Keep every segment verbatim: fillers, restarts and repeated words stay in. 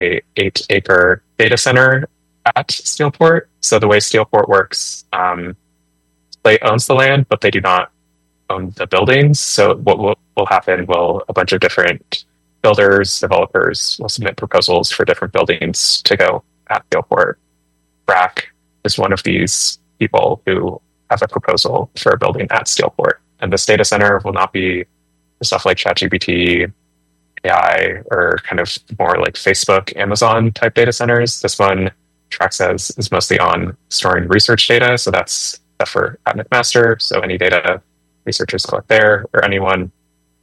a eight acre data center at Steelport. So the way Steelport works, um, Slate owns the land, but they do not own the buildings. So what will, will happen will a bunch of different builders, developers will submit proposals for different buildings to go at Steelport. B R A C is one of these people who have a proposal for a building at Steelport. And this data center will not be stuff like ChatGPT, A I, or kind of more like Facebook, Amazon type data centers. This one, Drax says, is mostly on storing research data. So that's stuff for at McMaster. So any data researchers collect there, or anyone,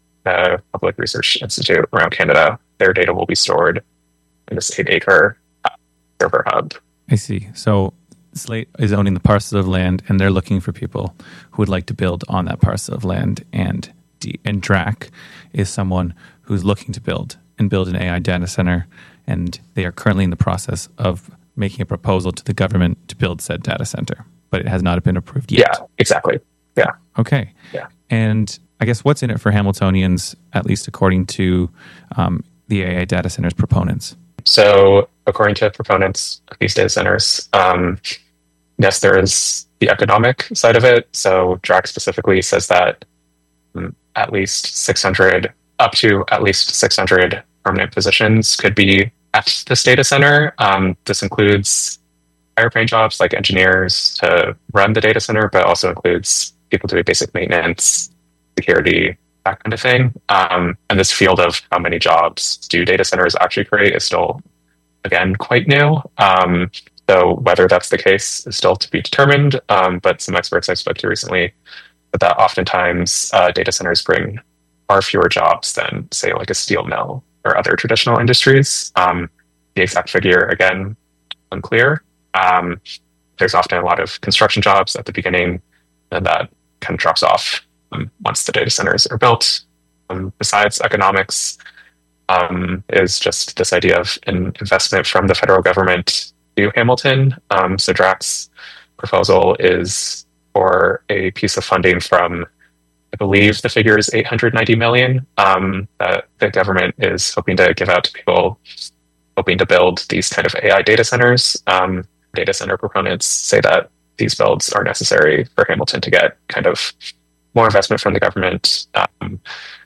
uh, public research institute around Canada, their data will be stored in this eight acre server hub. I see. So Slate is owning the parcel of land, and they're looking for people who would like to build on that parcel of land. And D- and Drac is someone who's looking to build and build an A I data center, and they are currently in the process of making a proposal to the government to build said data center, but it has not been approved yet. Yeah, exactly. Yeah. Okay. Yeah. And I guess what's in it for Hamiltonians, at least according to um, the A I data center's proponents? So according to proponents of these data centers, um, yes, there is the economic side of it. So Drac specifically says that um, at least six hundred, up to at least six hundred permanent positions could be at this data center. Um, this includes higher paying jobs like engineers to run the data center, but also includes people doing basic maintenance, security, that kind of thing. Um, and this field of how many jobs do data centers actually create is still, again, quite new. Um, so whether that's the case is still to be determined. Um, but some experts I spoke to recently said that oftentimes uh, data centers bring far fewer jobs than, say, like a steel mill or other traditional industries. Um, the exact figure, again, unclear. Um, there's often a lot of construction jobs at the beginning, and that kind of drops off um, once the data centers are built. Um, besides economics, um, is just this idea of an investment from the federal government to Hamilton. Um, so Drac's proposal is for a piece of funding from, I believe the figure is eight hundred ninety million um, that the government is hoping to give out to people hoping to build these kind of A I data centers. Um, data center proponents say that these builds are necessary for Hamilton to get kind of more investment from the government um,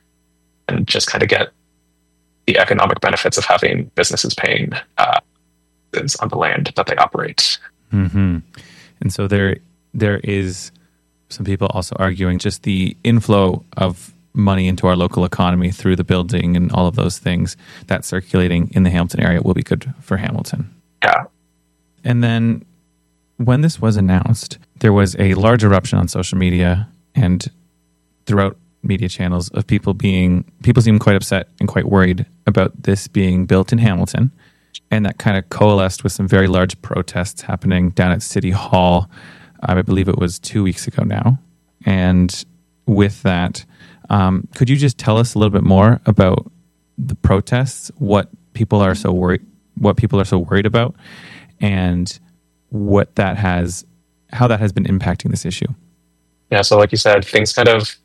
and just kind of get the economic benefits of having businesses paying uh, on the land that they operate. Mm-hmm. And so there, there is some people also arguing just the inflow of money into our local economy through the building and all of those things that's circulating in the Hamilton area will be good for Hamilton. Yeah. And then when this was announced, there was a large eruption on social media and throughout media channels of people being, people seemed quite upset and quite worried about this being built in Hamilton. And that kind of coalesced with some very large protests happening down at City Hall. I believe it was two weeks ago now. And with that, um, could you just tell us a little bit more about the protests, what people are so worried, what people are so worried about, and what that has, how that has been impacting this issue? Yeah, so like you said, things kind of,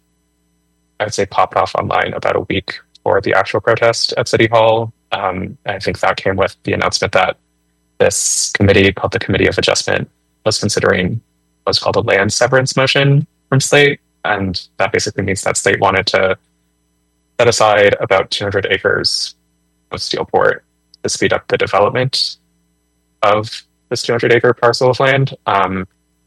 I would say, popped off online about a week before the actual protest at City Hall. Um, I think that came with the announcement that this committee, called the Committee of Adjustment, was considering what's called a land severance motion from Slate. And that basically means that Slate wanted to set aside about two hundred acres of Steelport to speed up the development of this two hundred acre parcel of land. Um,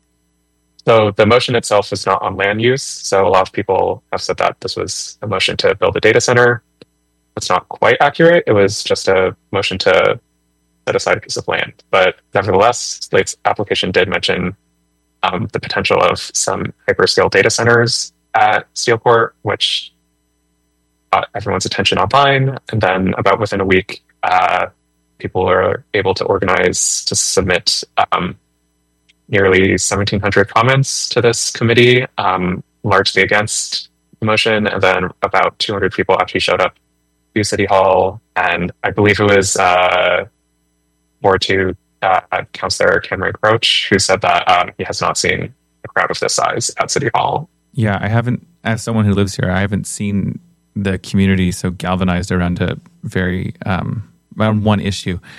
so the motion itself is not on land use. So a lot of people have said that this was a motion to build a data center. It's not quite accurate. It was just a motion to set aside a piece of land. But nevertheless, Slate's application did mention um, the potential of some hyperscale data centers at Steelport, which got everyone's attention online. And then about within a week, uh, people were able to organize to submit um, nearly seventeen hundred comments to this committee, um, largely against the motion. And then about two hundred people actually showed up to City Hall. And I believe it was uh, Ward two uh, Councillor Cameron Croach who said that um, he has not seen a crowd of this size at City Hall. Yeah, I haven't, as someone who lives here, I haven't seen the community so galvanized around a very um, around one issue.